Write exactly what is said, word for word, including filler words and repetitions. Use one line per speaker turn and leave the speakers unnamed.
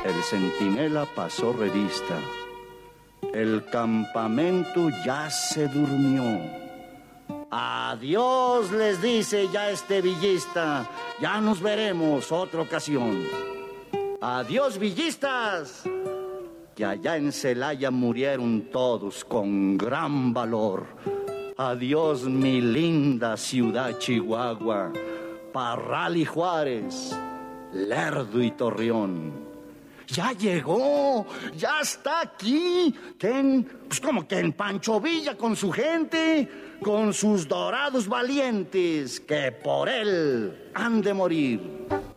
El centinela pasó revista. El campamento ya se durmió. Adiós, les dice ya este villista. Ya nos veremos otra ocasión. Adiós, villistas. Que allá en Celaya murieron todos con gran valor. Adiós, mi linda ciudad Chihuahua, Parral y Juárez, Lerdo y Torreón. Ya llegó, ya está aquí. ¿Quién? Pues como que en Pancho Villa con su gente, con sus dorados valientes, que por él han de morir.